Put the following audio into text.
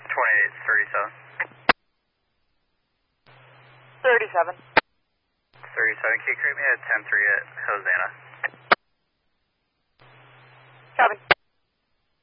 2837. 37. 37, can you create me at 10-3 at Hosanna?